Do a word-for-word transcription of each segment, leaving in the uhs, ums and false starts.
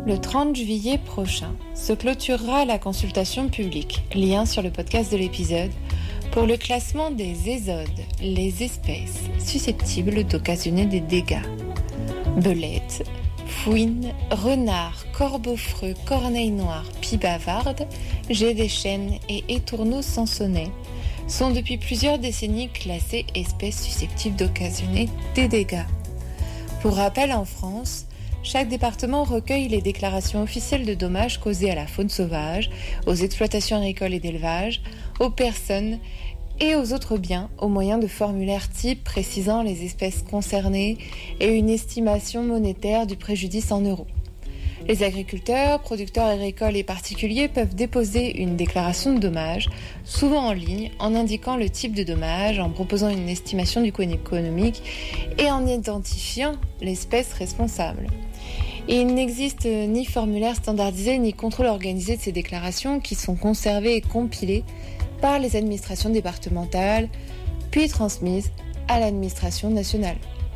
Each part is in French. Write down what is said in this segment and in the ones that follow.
Le trente juillet prochain se clôturera la consultation publique, lien sur le podcast de l'épisode, pour le classement des ésodes, les espèces susceptibles d'occasionner des dégâts. Belettes, fouines, renards, corbeaux-freux, corneilles noires, pies bavardes, geais des chênes et étourneaux sansonnets sont depuis plusieurs décennies classés espèces susceptibles d'occasionner des dégâts. Pour rappel, en France, chaque département recueille les déclarations officielles de dommages causés à la faune sauvage, aux exploitations agricoles et d'élevage, aux personnes et aux autres biens au moyen de formulaires types précisant les espèces concernées et une estimation monétaire du préjudice en euros. Les agriculteurs, producteurs agricoles et particuliers peuvent déposer une déclaration de dommages, souvent en ligne, en indiquant le type de dommage, en proposant une estimation du coût économique et en identifiant l'espèce responsable. Il n'existe ni formulaire standardisé ni contrôle organisé de ces déclarations qui sont conservées et compilées par les administrations départementales, puis transmises à l'administration nationale.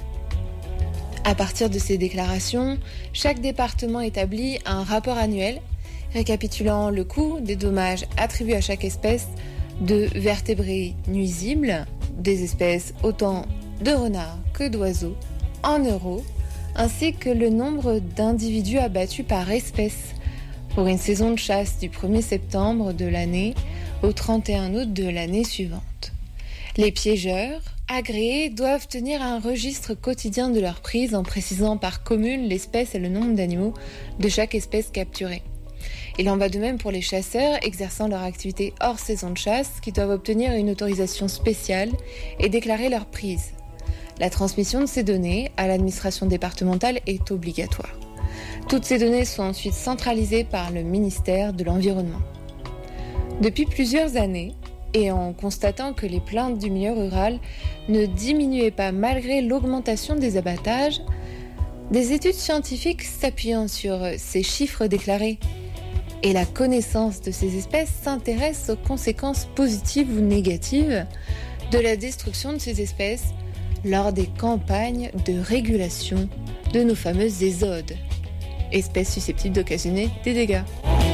À partir de ces déclarations, chaque département établit un rapport annuel récapitulant le coût des dommages attribués à chaque espèce de vertébrés nuisibles, des espèces autant de renards que d'oiseaux, en euros, ainsi que le nombre d'individus abattus par espèce pour une saison de chasse du premier septembre de l'année au trente et un août de l'année suivante. Les piégeurs agréés doivent tenir un registre quotidien de leur prise en précisant par commune l'espèce et le nombre d'animaux de chaque espèce capturée. Il en va de même pour les chasseurs exerçant leur activité hors saison de chasse qui doivent obtenir une autorisation spéciale et déclarer leur prise. La transmission de ces données à l'administration départementale est obligatoire. Toutes ces données sont ensuite centralisées par le ministère de l'Environnement. Depuis plusieurs années, et en constatant que les plaintes du milieu rural ne diminuaient pas malgré l'augmentation des abattages, des études scientifiques s'appuyant sur ces chiffres déclarés et la connaissance de ces espèces s'intéressent aux conséquences positives ou négatives de la destruction de ces espèces lors des campagnes de régulation de nos fameuses ésodes, espèces susceptibles d'occasionner des dégâts.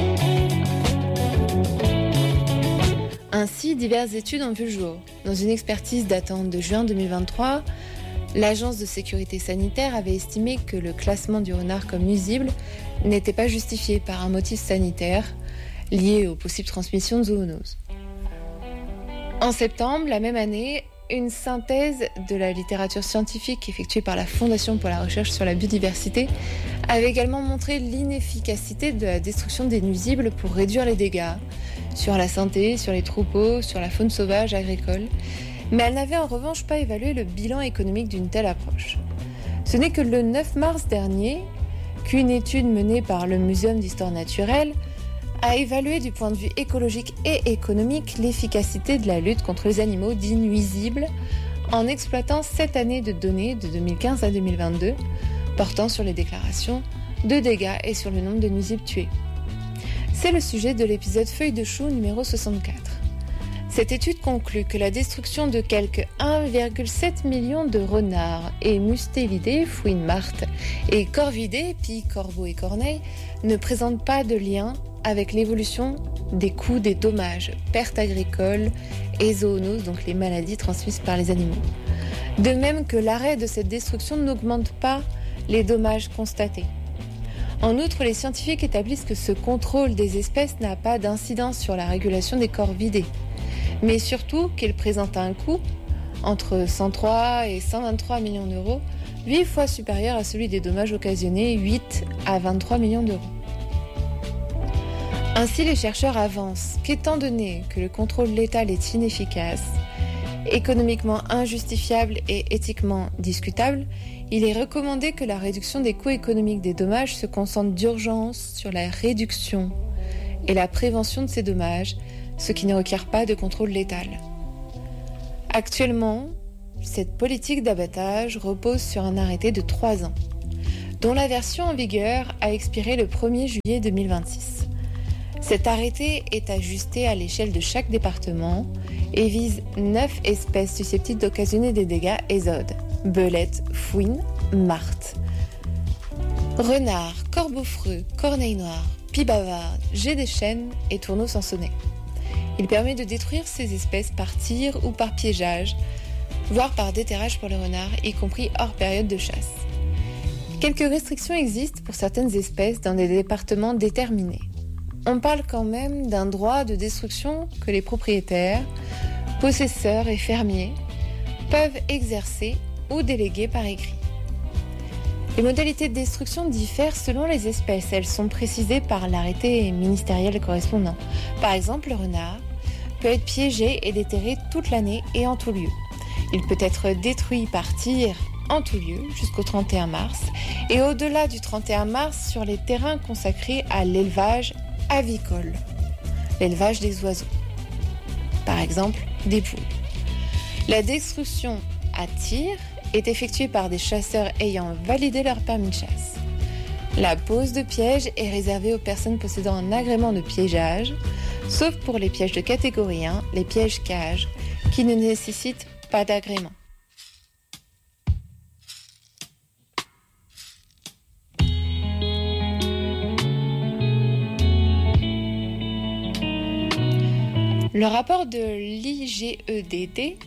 Ainsi, diverses études ont vu le jour. Dans une expertise datant de juin deux mille vingt-trois, l'Agence de sécurité sanitaire avait estimé que le classement du renard comme nuisible n'était pas justifié par un motif sanitaire lié aux possibles transmissions de zoonoses. En septembre, la même année, une synthèse de la littérature scientifique effectuée par la Fondation pour la recherche sur la biodiversité avait également montré l'inefficacité de la destruction des nuisibles pour réduire les dégâts sur la santé, sur les troupeaux, sur la faune sauvage agricole, mais elle n'avait en revanche pas évalué le bilan économique d'une telle approche. Ce n'est que le neuf mars dernier qu'une étude menée par le Muséum d'histoire naturelle a évalué du point de vue écologique et économique l'efficacité de la lutte contre les animaux dits nuisibles en exploitant sept années de données de deux mille quinze à deux mille vingt-deux portant sur les déclarations de dégâts et sur le nombre de nuisibles tués. C'est le sujet de l'épisode Feuille de chou numéro soixante-quatre. Cette étude conclut que la destruction de quelques un virgule sept million de renards et mustélidés, fouines martes, et corvidés, pies, corbeaux et corneilles, ne présente pas de lien avec l'évolution des coûts des dommages, pertes agricoles et zoonoses, donc les maladies transmises par les animaux. De même que l'arrêt de cette destruction n'augmente pas les dommages constatés. En outre, les scientifiques établissent que ce contrôle des espèces n'a pas d'incidence sur la régulation des corvidés, mais surtout qu'il présente un coût entre cent trois et cent vingt-trois millions d'euros, huit fois supérieur à celui des dommages occasionnés, huit à vingt-trois millions d'euros. Ainsi, les chercheurs avancent qu'étant donné que le contrôle létal est inefficace, économiquement injustifiable et éthiquement discutable, il est recommandé que la réduction des coûts économiques des dommages se concentre d'urgence sur la réduction et la prévention de ces dommages, ce qui ne requiert pas de contrôle létal. Actuellement, cette politique d'abattage repose sur un arrêté de trois ans, dont la version en vigueur a expiré le premier juillet deux mille vingt-six. Cet arrêté est ajusté à l'échelle de chaque département et vise neuf espèces susceptibles d'occasionner des dégâts ésodes: belettes, fouines, martes. Renard, corbeau-freux, corneille noire, pie bavarde, jet des chênes et tourneau sansonnet. Il permet de détruire ces espèces par tir ou par piégeage, voire par déterrage pour le renard, y compris hors période de chasse. Quelques restrictions existent pour certaines espèces dans des départements déterminés. On parle quand même d'un droit de destruction que les propriétaires, possesseurs et fermiers peuvent exercer ou déléguer par écrit. Les modalités de destruction diffèrent selon les espèces. Elles sont précisées par l'arrêté ministériel correspondant. Par exemple, le renard peut être piégé et déterré toute l'année et en tout lieu. Il peut être détruit par tir en tout lieu jusqu'au trente et un mars et au-delà du trente et un mars sur les terrains consacrés à l'élevage avicole, l'élevage des oiseaux, par exemple des poules. La destruction à tir est effectuée par des chasseurs ayant validé leur permis de chasse. La pose de piège est réservée aux personnes possédant un agrément de piégeage, sauf pour les pièges de catégorie un, les pièges cages, qui ne nécessitent pas d'agrément. Le rapport de l'I G E D D,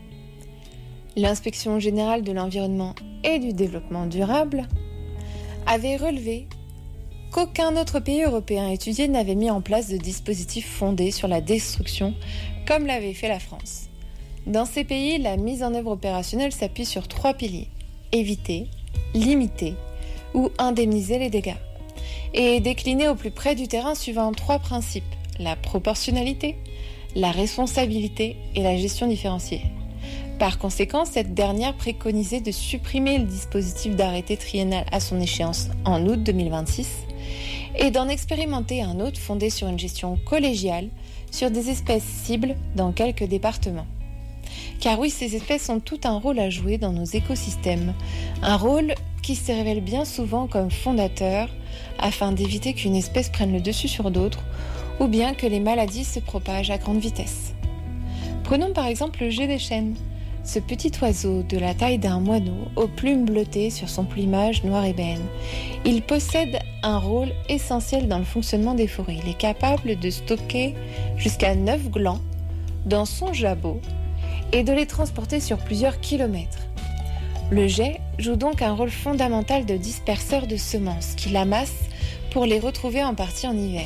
l'Inspection générale de l'environnement et du développement durable, avait relevé qu'aucun autre pays européen étudié n'avait mis en place de dispositifs fondés sur la destruction comme l'avait fait la France. Dans ces pays, la mise en œuvre opérationnelle s'appuie sur trois piliers: éviter, limiter ou indemniser les dégâts, et est déclinée au plus près du terrain suivant trois principes: la proportionnalité, la responsabilité et la gestion différenciée. Par conséquent, cette dernière préconisait de supprimer le dispositif d'arrêté triennal à son échéance en août deux mille vingt-six et d'en expérimenter un autre fondé sur une gestion collégiale sur des espèces cibles dans quelques départements. Car oui, ces espèces ont tout un rôle à jouer dans nos écosystèmes, un rôle qui se révèle bien souvent comme fondateur afin d'éviter qu'une espèce prenne le dessus sur d'autres ou bien que les maladies se propagent à grande vitesse. Prenons par exemple le jet des chênes, ce petit oiseau de la taille d'un moineau aux plumes bleutées sur son plumage noir ébène. Il possède un rôle essentiel dans le fonctionnement des forêts. Il est capable de stocker jusqu'à neuf glands dans son jabot et de les transporter sur plusieurs kilomètres. Le jet joue donc un rôle fondamental de disperseur de semences qu'il amasse pour les retrouver en partie en hiver.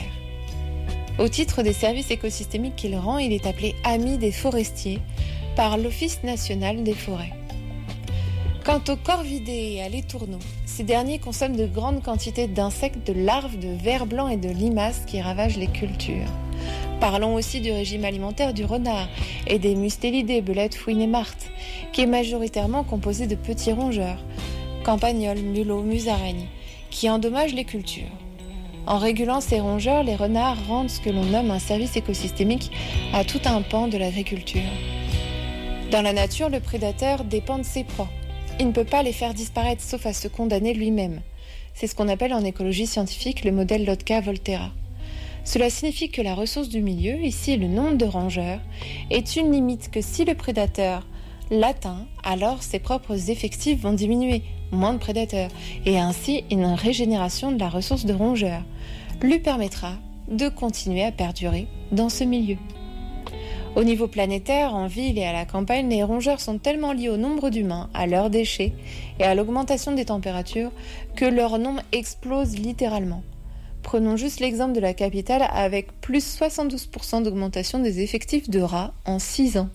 Au titre des services écosystémiques qu'il rend, il est appelé ami des forestiers par l'Office national des forêts. Quant aux corvidés et à l'étourneau, ces derniers consomment de grandes quantités d'insectes, de larves, de vers blancs et de limaces qui ravagent les cultures. Parlons aussi du régime alimentaire du renard et des mustélidés, belettes, fouines et martes, qui est majoritairement composé de petits rongeurs, campagnols, mulots, musaraignes, qui endommagent les cultures. En régulant ces rongeurs, les renards rendent ce que l'on nomme un service écosystémique à tout un pan de l'agriculture. Dans la nature, le prédateur dépend de ses proies. Il ne peut pas les faire disparaître sauf à se condamner lui-même. C'est ce qu'on appelle en écologie scientifique le modèle Lotka-Volterra. Cela signifie que la ressource du milieu, ici le nombre de rongeurs, est une limite que si le prédateur l'atteint, alors ses propres effectifs vont diminuer, moins de prédateurs, et ainsi une régénération de la ressource de rongeurs lui permettra de continuer à perdurer dans ce milieu. Au niveau planétaire, en ville et à la campagne, les rongeurs sont tellement liés au nombre d'humains, à leurs déchets et à l'augmentation des températures que leur nombre explose littéralement. Prenons juste l'exemple de la capitale avec plus soixante-douze pour cent d'augmentation des effectifs de rats en six ans.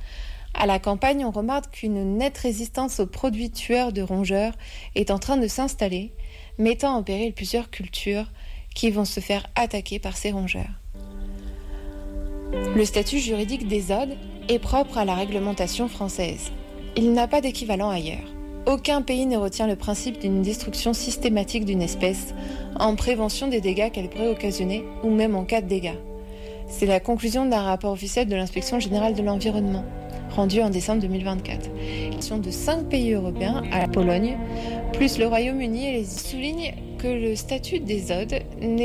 À la campagne, on remarque qu'une nette résistance aux produits tueurs de rongeurs est en train de s'installer, mettant en péril plusieurs cultures qui vont se faire attaquer par ces rongeurs. Le statut juridique des odes est propre à la réglementation française. Il n'a pas d'équivalent ailleurs. Aucun pays ne retient le principe d'une destruction systématique d'une espèce en prévention des dégâts qu'elle pourrait occasionner ou même en cas de dégâts. C'est la conclusion d'un rapport officiel de l'Inspection générale de l'environnement, rendu en décembre deux mille vingt-quatre. De cinq pays européens à la Pologne, plus le Royaume-Uni, et les souligne que le statut des odes n'est